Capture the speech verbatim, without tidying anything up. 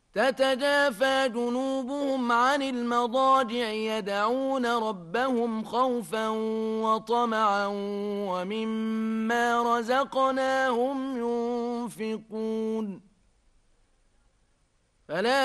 تتجافى جنوبهم عن المضاجع يدعون ربهم خوفا وطمعا ومما رزقناهم ينفقون فلا